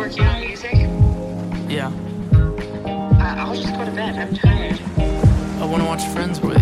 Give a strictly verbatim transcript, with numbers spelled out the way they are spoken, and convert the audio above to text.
working on music? Yeah. I- I'll just go to bed. I'm tired. I want to watch Friends with